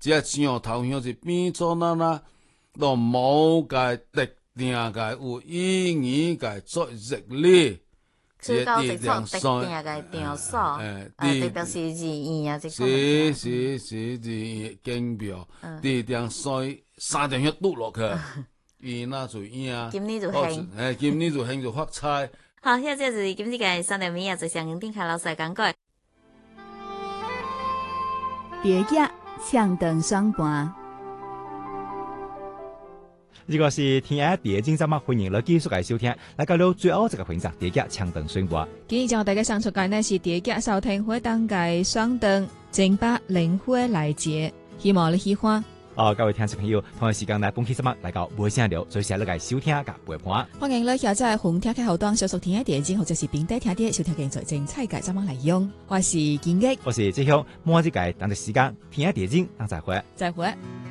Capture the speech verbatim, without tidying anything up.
只上頭向是變做那那，都冇個特定個有意義個作日曆。 是到這種特定個場所，呃，代表是字義啊，這個是是是字經表，地點水三點一度落去，伊那就影。 今年就興， 誒，今年就興就發財。 好，現在就是今日嘅三點尾啊，就向丁凱老師講過。 蝶仔唱長雙盤。 如果是天下第一精節目，歡迎嚟繼續嚟收聽。嚟到了最後這個環節，蝶仔唱長雙盤。 今日將大家上出嘅呢是蝶仔收聽會當嘅雙長正八靈灰來節，希望你喜歡。 哦，各位聽眾朋友，同一時間嚟本期節目嚟到尾聲了，最時嚟收聽嘅陪伴。 歡迎你下載紅聽嘅後端，小熟聽下電影或者是邊啲聽啲，收聽嘅最精彩嘅節目內容。我是建益， 我是志雄，每一個當嘅時間聽下電影，當再會， 再會。